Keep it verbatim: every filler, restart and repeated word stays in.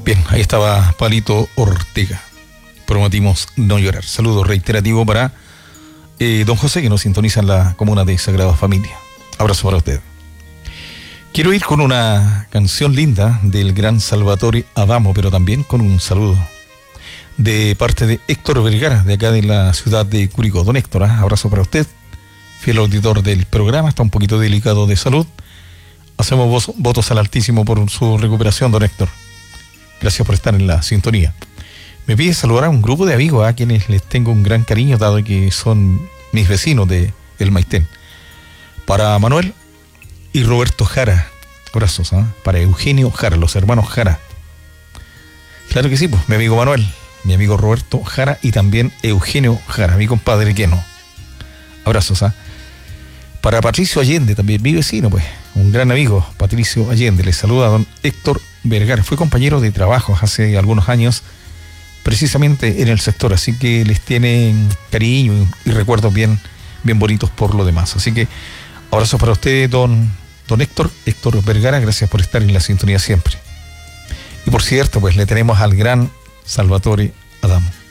Bien, ahí estaba Palito Ortega. Prometimos no llorar. Saludo reiterativo para eh, don José, que nos sintoniza en la comuna de Sagrada Familia. Abrazo para usted. Quiero ir con una canción linda del gran Salvatore Adamo, pero también con un saludo de parte de Héctor Vergara, de acá de la ciudad de Curicó. Don Héctor, ¿eh? Abrazo para usted, fiel auditor del programa, está un poquito delicado de salud. Hacemos vos, votos al Altísimo por su recuperación, don Héctor. Gracias por estar en la sintonía. Me pide saludar a un grupo de amigos a quienes les tengo un gran cariño, dado que son mis vecinos de El Maitén. Para Manuel y Roberto Jara, abrazos, ¿eh? Para Eugenio Jara, los hermanos Jara. Claro que sí, pues, mi amigo Manuel, mi amigo Roberto Jara y también Eugenio Jara, mi compadre Queno. Abrazos, ¿eh? Para Patricio Allende, también mi vecino, pues, un gran amigo, Patricio Allende. Les saluda a don Héctor Vergara. Fue compañero de trabajo hace algunos años, precisamente en el sector, así que les tienen cariño y, y recuerdos bien, bien bonitos por lo demás. Así que abrazos para usted, don, don Héctor, Héctor Vergara, gracias por estar en la sintonía siempre. Y por cierto, pues le tenemos al gran Salvatore Adamo.